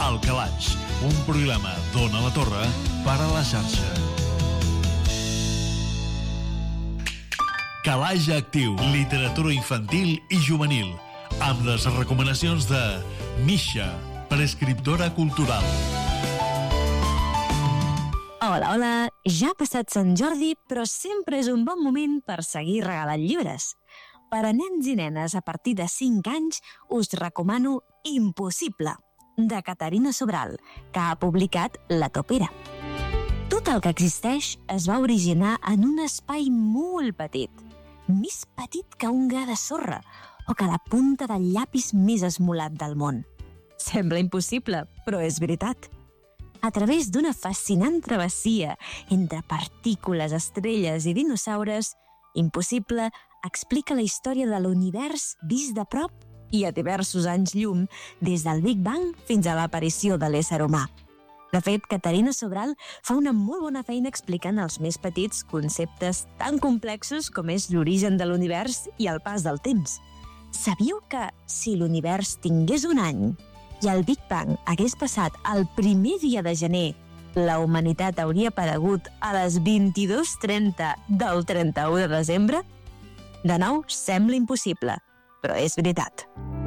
Al Calaix, un programa d'Ona la Torre per a la xarxa. Calaix Actiu, literatura infantil i juvenil, amb les recomanacions de Misha, prescriptora cultural. Hola, hola, ja ha passat Sant Jordi, però sempre és un bon moment per seguir regalant llibres. Per a nens i nenes a partir de 5 anys us recomano Impossible, de Caterina Sobral, que ha publicat La Topera. Tot el que existeix es va originar en un espai molt petit, més petit que un gra de sorra o que la punta del llapis més esmolat del món. Sembla impossible, però és veritat. A través d'una fascinant travessia entre partícules, estrelles i dinosaures, Impossible explica la història de l'univers vist de prop i a diversos anys llum, des del Big Bang fins a l'aparició de l'ésser humà. De fet, Caterina Sobral fa una molt bona feina explicant als més petits conceptes tan complexos com és l'origen de l'univers i el pas del temps. Sabíeu que si l'univers tingués un any i el Big Bang hagués passat el primer dia de gener, la humanitat hauria aparegut a les 22:30 del 31 de desembre? De nou, sembla impossible, però és veritat.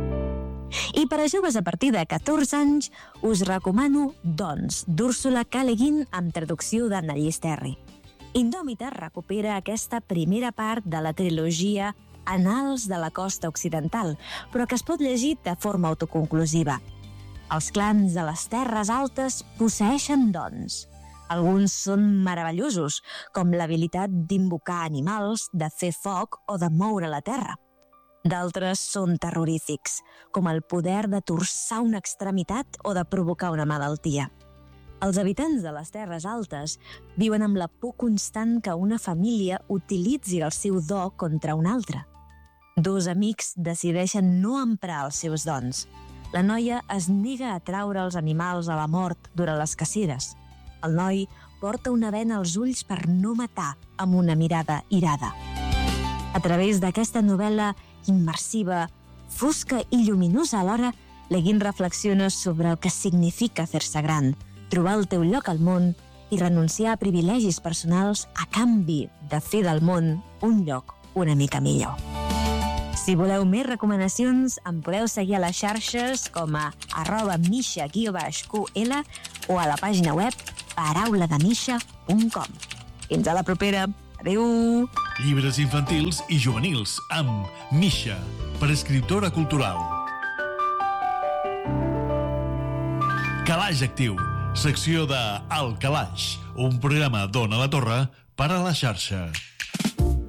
I per a joves a partir de 14 anys us recomano Doncs, d'Úrsula K. Le Guin amb traducció d'Anna Llisterri. Indòmita recupera aquesta primera part de la trilogia Annals de la costa occidental, però que es pot llegir de forma autoconclusiva. Els clans de les terres altes posseeixen dons. Alguns són meravellosos, com l'habilitat d'invocar animals, de fer foc o de moure la terra. D'altres són terrorífics, com el poder de torçar una extremitat o de provocar una malaltia. Els habitants de les terres altes viuen amb la por constant que una família utilitzi el seu do contra un altre. Dos amics decideixen no emprar els seus dons. La noia es nega a traure els animals a la mort durant les caceres. El noi porta una bena als ulls per no matar amb una mirada irada. A través d'aquesta novel·la immersiva, fosca i lluminosa alhora, Le Guin reflexiona sobre el que significa fer-se gran, trobar el teu lloc al món i renunciar a privilegis personals a canvi de fer del món un lloc una mica millor. Si voleu més recomanacions, em podeu seguir a les xarxes com a @misha_ql o a la pàgina web paraulademisha.com. Fins a la propera. Adéu! Llibres infantils i juvenils amb Misha, prescriptora cultural. Calaix Actiu, secció de Al Calaix, un programa d'Ona la Torre per a la xarxa.